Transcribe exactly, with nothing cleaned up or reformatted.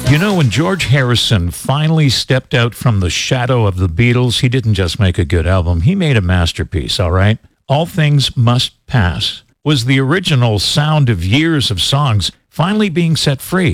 You know, when George Harrison finally stepped out from the shadow of the Beatles, he didn't just make a good album, he made a masterpiece, all right? All Things Must Pass was the original sound of years of songs finally being set free.